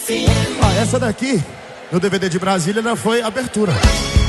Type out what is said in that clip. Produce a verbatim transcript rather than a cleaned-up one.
Ah, essa daqui, no D V D de Brasília, ela foi abertura.